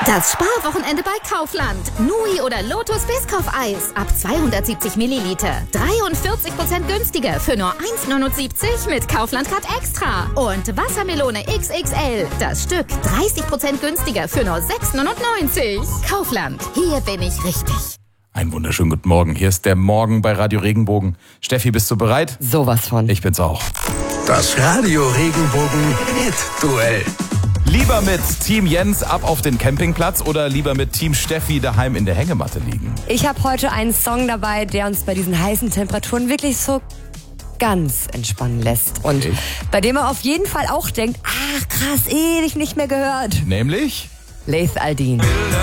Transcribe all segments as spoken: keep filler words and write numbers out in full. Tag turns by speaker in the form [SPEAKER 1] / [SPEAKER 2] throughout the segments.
[SPEAKER 1] Das Sparwochenende bei Kaufland. Nui oder Lotus Biscoff-Eis ab zweihundertsiebzig Milliliter. dreiundvierzig Prozent günstiger für nur eins neunundsiebzig mit Kaufland Card Extra. Und Wassermelone X X L. Das Stück dreißig Prozent günstiger für nur sechs neunundneunzig. Kaufland. Hier bin ich richtig.
[SPEAKER 2] Einen wunderschönen guten Morgen. Hier ist der Morgen bei Radio Regenbogen. Steffi, bist du bereit?
[SPEAKER 3] Sowas von.
[SPEAKER 2] Ich bin's auch.
[SPEAKER 4] Das Radio Regenbogen Hit-Duell.
[SPEAKER 2] Lieber mit Team Jens ab auf den Campingplatz oder lieber mit Team Steffi daheim in der Hängematte liegen?
[SPEAKER 3] Ich habe heute einen Song dabei, der uns bei diesen heißen Temperaturen wirklich so ganz entspannen lässt. Und
[SPEAKER 2] Okay.
[SPEAKER 3] bei dem man auf jeden Fall auch denkt, ach krass, ewig nicht mehr gehört.
[SPEAKER 2] Nämlich?
[SPEAKER 3] Laith Al-Deen.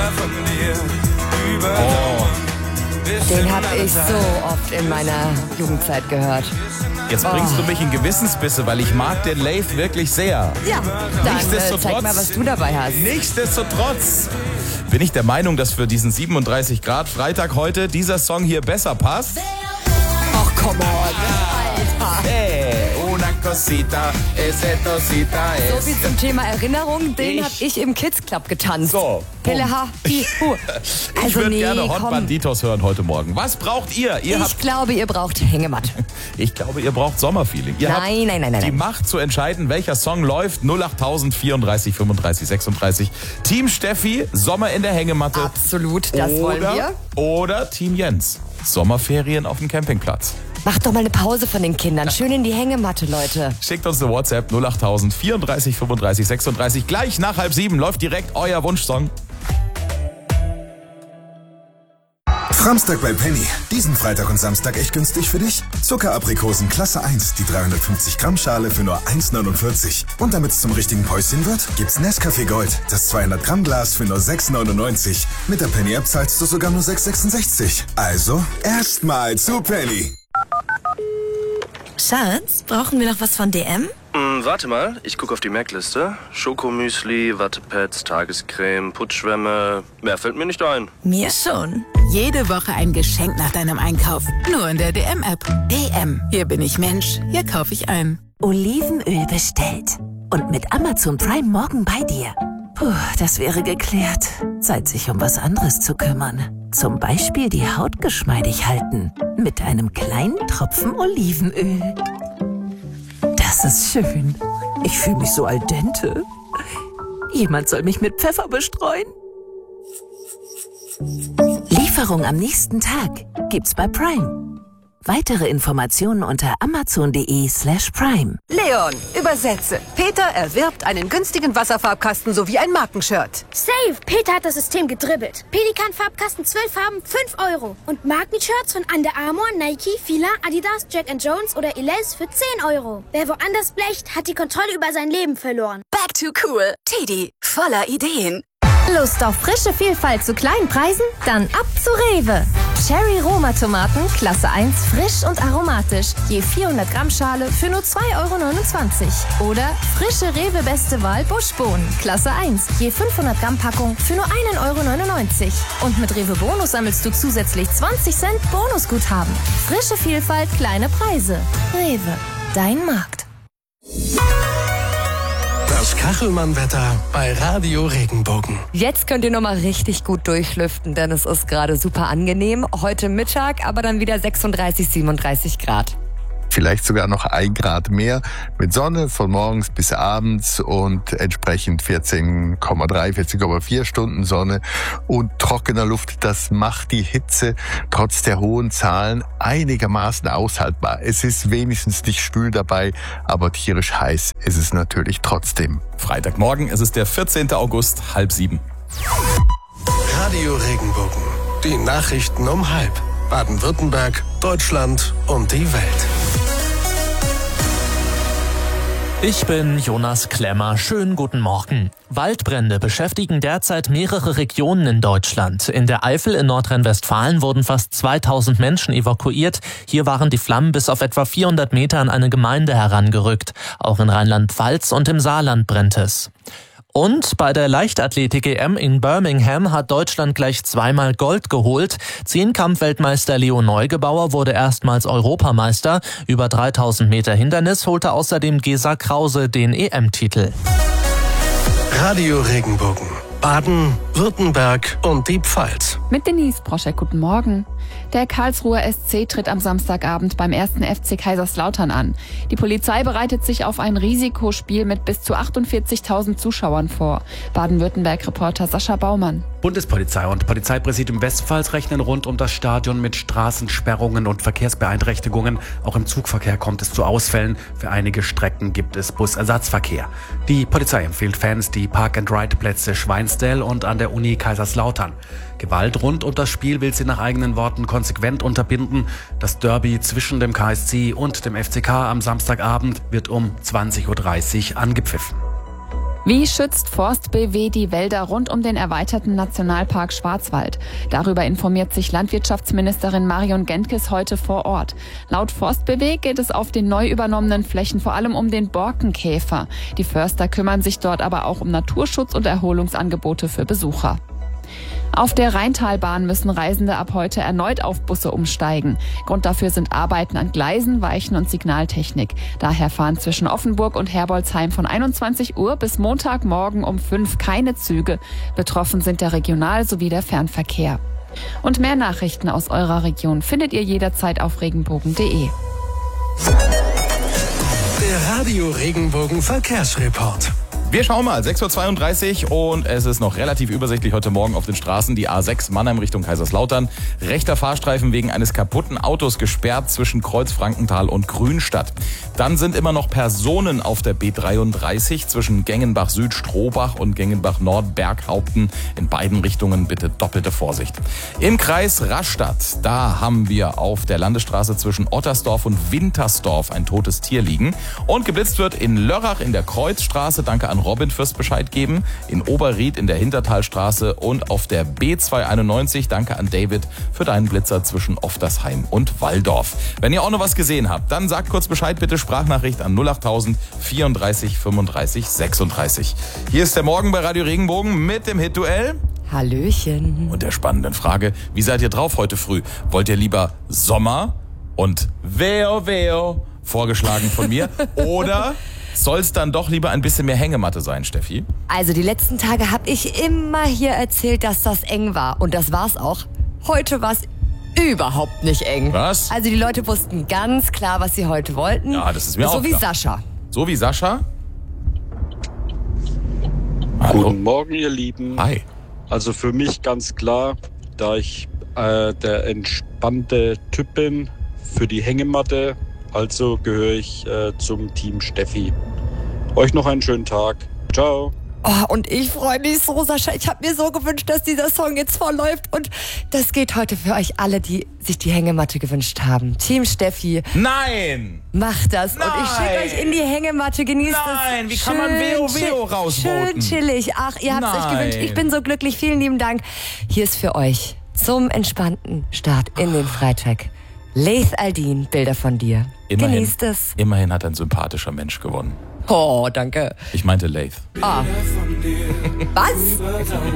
[SPEAKER 2] Oh,
[SPEAKER 3] Den habe ich so oft in meiner Jugendzeit gehört.
[SPEAKER 2] jetzt bringst du mich in Gewissensbisse, weil ich mag den Laith wirklich sehr.
[SPEAKER 3] Ja, dann äh,
[SPEAKER 2] Nichtsdestotrotz-
[SPEAKER 3] zeig mal, was du dabei hast.
[SPEAKER 2] Nichtsdestotrotz bin ich der Meinung, dass für diesen siebenunddreißig Grad Freitag heute dieser Song hier besser passt.
[SPEAKER 3] Ach, come on, Alter.
[SPEAKER 2] Hey, una cosita, ese tosita
[SPEAKER 3] So
[SPEAKER 2] es.
[SPEAKER 3] viel zum Thema Erinnerung, den
[SPEAKER 2] Ich-
[SPEAKER 3] habe ich im Kids Club getanzt.
[SPEAKER 2] So,
[SPEAKER 3] Pille,
[SPEAKER 2] Punkt.
[SPEAKER 3] ha, hi, hu.
[SPEAKER 2] Ich
[SPEAKER 3] Also
[SPEAKER 2] würde
[SPEAKER 3] nee,
[SPEAKER 2] gerne Hot
[SPEAKER 3] komm.
[SPEAKER 2] Banditos hören heute Morgen. Was braucht ihr? Ihr
[SPEAKER 3] Ich
[SPEAKER 2] habt,
[SPEAKER 3] glaube, ihr braucht Hängematte.
[SPEAKER 2] ich glaube, ihr braucht Sommerfeeling. Ihr habt
[SPEAKER 3] Nein, nein, nein, nein,
[SPEAKER 2] die
[SPEAKER 3] nein.
[SPEAKER 2] Macht zu entscheiden, welcher Song läuft. null acht tausend vierunddreißig fünfunddreißig sechsunddreißig. Team Steffi, Sommer in der Hängematte.
[SPEAKER 3] Absolut, das wollen
[SPEAKER 2] oder,
[SPEAKER 3] wir.
[SPEAKER 2] Oder Team Jens, Sommerferien auf dem Campingplatz.
[SPEAKER 3] Macht doch mal eine Pause von den Kindern. Schön in die Hängematte, Leute.
[SPEAKER 2] Schickt uns eine WhatsApp null acht tausend vierunddreißig fünfunddreißig sechsunddreißig. Gleich nach halb sieben läuft direkt euer Wunschsong.
[SPEAKER 4] Samstag bei Penny. Diesen Freitag und Samstag echt günstig für dich. Zuckeraprikosen Klasse eins, die dreihundertfünfzig Gramm Schale für nur eins neunundvierzig. Und damit es zum richtigen Päuschen wird, gibt's Nescafé Gold, das zweihundert Gramm Glas für nur sechs neunundneunzig. Mit der Penny App zahlst du sogar nur sechs sechsundsechzig. Also erstmal zu Penny.
[SPEAKER 5] Schatz, brauchen wir noch was von D M?
[SPEAKER 6] Hm, warte mal, ich gucke auf die Merkliste. Schokomüsli, Wattepads, Tagescreme, Putzschwämme. Mehr fällt mir nicht ein.
[SPEAKER 5] Mir schon.
[SPEAKER 7] Jede Woche ein Geschenk nach deinem Einkauf. Nur in der D M-App. D M. Hier bin ich Mensch. Hier kaufe ich ein.
[SPEAKER 5] Olivenöl bestellt. Und mit Amazon Prime morgen bei dir. Puh, das wäre geklärt. Zeit, sich um was anderes zu kümmern. Zum Beispiel die Haut geschmeidig halten. Mit einem kleinen Tropfen Olivenöl. Das ist schön. Ich fühle mich so al dente. Jemand soll mich mit Pfeffer bestreuen. Lieferung am nächsten Tag gibt's bei Prime. Weitere Informationen unter amazon.de slash prime.
[SPEAKER 8] Leon, übersetze. Peter erwirbt einen günstigen Wasserfarbkasten sowie ein Markenshirt.
[SPEAKER 9] Safe! Peter hat das System gedribbelt. Pelikan-Farbkasten, zwölf Farben, fünf Euro. Und Markenshirts von Under Armour, Nike, Fila, Adidas, Jack and Jones oder Elize für zehn Euro. Wer woanders blecht, hat die Kontrolle über sein Leben verloren.
[SPEAKER 5] Back to cool. Teddy, voller Ideen.
[SPEAKER 10] Lust auf frische Vielfalt zu kleinen Preisen? Dann ab zu Rewe. Cherry Roma Tomaten, Klasse eins, frisch und aromatisch. Je vierhundert Gramm Schale für nur zwei Euro neunundzwanzig. Oder frische Rewe Beste Wahl Buschbohnen, Klasse eins, je fünfhundert Gramm Packung für nur ein Euro neunundneunzig. Und mit Rewe Bonus sammelst du zusätzlich zwanzig Cent Bonusguthaben. Frische Vielfalt, kleine Preise. Rewe, dein Markt.
[SPEAKER 4] Das Kachelmann-Wetter bei Radio Regenbogen.
[SPEAKER 3] Jetzt könnt ihr nochmal richtig gut durchlüften, denn es ist gerade super angenehm. Heute Mittag, aber dann wieder sechsunddreißig, siebenunddreißig Grad.
[SPEAKER 11] Vielleicht sogar noch ein Grad mehr mit Sonne von morgens bis abends und entsprechend vierzehn Komma drei, vierzehn Komma vier Stunden Sonne und trockener Luft. Das macht die Hitze trotz der hohen Zahlen einigermaßen aushaltbar. Es ist wenigstens nicht schwül dabei, aber tierisch heiß ist es natürlich trotzdem.
[SPEAKER 2] Freitagmorgen, es ist der vierzehnten August, halb sieben.
[SPEAKER 4] Radio Regenbogen. Die Nachrichten um halb. Baden-Württemberg, Deutschland und die Welt.
[SPEAKER 12] Ich bin Jonas Klemmer. Schönen guten Morgen. Waldbrände beschäftigen derzeit mehrere Regionen in Deutschland. In der Eifel in Nordrhein-Westfalen wurden fast zweitausend Menschen evakuiert. Hier waren die Flammen bis auf etwa vierhundert Meter an eine Gemeinde herangerückt. Auch in Rheinland-Pfalz und im Saarland brennt es. Und bei der Leichtathletik-E M in Birmingham hat Deutschland gleich zweimal Gold geholt. Zehnkampf-Weltmeister Leo Neugebauer wurde erstmals Europameister. Über dreitausend Meter Hindernis holte außerdem Gesa Krause den E M-Titel.
[SPEAKER 4] Radio Regenbogen. Baden
[SPEAKER 13] Württemberg und die Pfalz.
[SPEAKER 14] Mit Denise Broschek, guten Morgen. Der Karlsruher S C tritt am Samstagabend beim ersten F C Kaiserslautern an. Die Polizei bereitet sich auf ein Risikospiel mit bis zu achtundvierzigtausend Zuschauern vor. Baden-Württemberg-Reporter Sascha Baumann.
[SPEAKER 15] Bundespolizei und Polizeipräsidium Westpfalz rechnen rund um das Stadion mit Straßensperrungen und Verkehrsbeeinträchtigungen. Auch im Zugverkehr kommt es zu Ausfällen. Für einige Strecken gibt es Busersatzverkehr. Die Polizei empfiehlt Fans die Park-and-Ride-Plätze Schweinsdell und an der Uni Kaiserslautern. Gewalt rund um das Spiel will sie nach eigenen Worten konsequent unterbinden. Das Derby zwischen dem K S C und dem F C K am Samstagabend wird um zwanzig Uhr dreißig angepfiffen.
[SPEAKER 14] Wie schützt Forst B W die Wälder rund um den erweiterten Nationalpark Schwarzwald? Darüber informiert sich Landwirtschaftsministerin Marion Gentges heute vor Ort. Laut Forst B W geht es auf den neu übernommenen Flächen vor allem um den Borkenkäfer. Die Förster kümmern sich dort aber auch um Naturschutz und Erholungsangebote für Besucher. Auf der Rheintalbahn müssen Reisende ab heute erneut auf Busse umsteigen. Grund dafür sind Arbeiten an Gleisen, Weichen und Signaltechnik. Daher fahren zwischen Offenburg und Herbolzheim von einundzwanzig Uhr bis Montagmorgen um fünf keine Züge. Betroffen sind der Regional- sowie der Fernverkehr. Und mehr Nachrichten aus eurer Region findet ihr jederzeit auf regenbogen punkt de.
[SPEAKER 13] Der Radio Regenbogen Verkehrsreport.
[SPEAKER 2] Wir schauen mal, sechs Uhr zweiunddreißig und es ist noch relativ übersichtlich heute Morgen auf den Straßen. Die A sechs Mannheim Richtung Kaiserslautern. Rechter Fahrstreifen wegen eines kaputten Autos gesperrt zwischen Kreuz-Frankenthal und Grünstadt. Dann sind immer noch Personen auf der B dreiunddreißig zwischen Gengenbach Süd, Strohbach und Gengenbach Nord, Berghaupten. In beiden Richtungen bitte doppelte Vorsicht. Im Kreis Rastatt, da haben wir auf der Landesstraße zwischen Ottersdorf und Wintersdorf ein totes Tier liegen. Und geblitzt wird in Lörrach in der Kreuzstraße. Danke an Robin fürs Bescheid geben. In Oberried in der Hintertalstraße und auf der B zweihunderteinundneunzig. Danke an David für deinen Blitzer zwischen Oftersheim und Walldorf. Wenn ihr auch noch was gesehen habt, dann sagt kurz Bescheid, bitte Sprachnachricht an null achttausend vierunddreißig fünfunddreißig sechsunddreißig. Hier ist der Morgen bei Radio Regenbogen mit dem Hit-Duell.
[SPEAKER 3] Hallöchen.
[SPEAKER 2] Und der spannenden Frage, wie seid ihr drauf heute früh? Wollt ihr lieber Sommer und Veo Veo vorgeschlagen von mir oder soll es dann doch lieber ein bisschen mehr Hängematte sein, Steffi?
[SPEAKER 3] Also die letzten Tage habe ich immer hier erzählt, dass das eng war. Und das war's auch. Heute war es überhaupt nicht eng.
[SPEAKER 2] Was?
[SPEAKER 3] Also die Leute wussten ganz klar, was sie heute wollten.
[SPEAKER 2] Ja, das ist mir
[SPEAKER 3] so
[SPEAKER 2] auch
[SPEAKER 3] wie
[SPEAKER 2] klar.
[SPEAKER 3] Sascha.
[SPEAKER 2] So wie Sascha? Hallo.
[SPEAKER 16] Guten Morgen, ihr Lieben.
[SPEAKER 2] Hi.
[SPEAKER 16] Also für mich ganz klar, da ich äh, der entspannte Typ bin, für die Hängematte. Also gehöre ich äh, zum Team Steffi. Euch noch einen schönen Tag. Ciao.
[SPEAKER 3] Oh, und ich freue mich so, Sascha. Ich habe mir so gewünscht, dass dieser Song jetzt vorläuft. Und das geht heute für euch alle, die sich die Hängematte gewünscht haben. Team Steffi.
[SPEAKER 2] Nein!
[SPEAKER 3] Macht das.
[SPEAKER 2] Nein.
[SPEAKER 3] Und ich schicke euch in die Hängematte. Genießt es.
[SPEAKER 2] Nein, wie kann man Veo Veo rausvoten?
[SPEAKER 3] Schön chillig. Ach, ihr habt es euch
[SPEAKER 2] Nein.
[SPEAKER 3] gewünscht. Ich bin so glücklich. Vielen lieben Dank. Hier ist für euch zum entspannten Start in den Freitag Laith Aldin, Bilder von dir.
[SPEAKER 2] Immerhin,
[SPEAKER 3] Genießt es.
[SPEAKER 2] Immerhin hat ein sympathischer Mensch gewonnen.
[SPEAKER 3] Oh, danke.
[SPEAKER 2] Ich meinte Laith.
[SPEAKER 3] Ah. Was?